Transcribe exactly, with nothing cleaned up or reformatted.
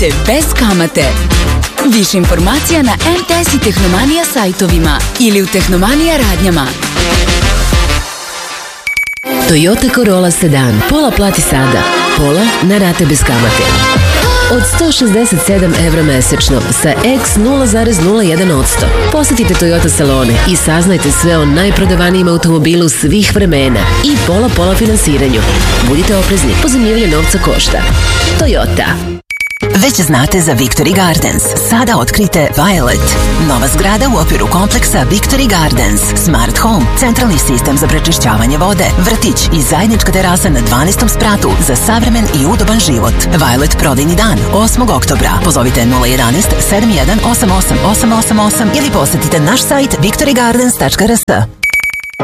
te bez kamate. Više informacija na em te es i Tehnomanija sajtovima ili u Tehnomanija radnjama. Toyota Corolla Sedan. Pola plati sada, pola na rate bez kamate. Od sto šezdeset sedam evra mesečno sa X nula zarez nula jedan posto. Posetite Toyota salone i saznajte sve o najprodavanijim automobilu svih vremena i pola-pola finansiranju. Budite oprezni, pozemljivanje novca košta. Toyota. Već znate za Victory Gardens. Sada otkrite Violet. Nova zgrada u okviru kompleksa Victory Gardens. Smart Home, centralni sistem za prečišćavanje vode, vrtić i zajednička terasa na dvanaestom spratu za savremen i udoban život. Violet prodajni dan osmog oktobra. Pozovite nula jedan sedam jedan osam osam osam osam osam ili posetite naš sajt victory gardens tačka r s.